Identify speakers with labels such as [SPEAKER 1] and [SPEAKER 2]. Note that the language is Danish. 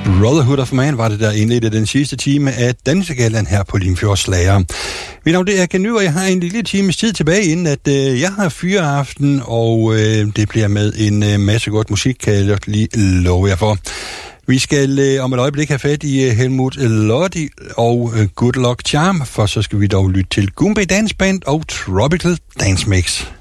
[SPEAKER 1] Brotherhood of Man var det, der indledte den sidste time af Dansegallaen her på Limfjords Slager. Mit navn det er Ken Ny, og jeg har en lille times tid tilbage, inden at jeg har fyreaften, og det bliver med en masse godt musik, kan jeg lige love jer for. Vi skal om et øjeblik have fat i Helmut Lotti og Good Luck Charm, for så skal vi dog lytte til Goombay Dance Band og Tropical Dance Mix.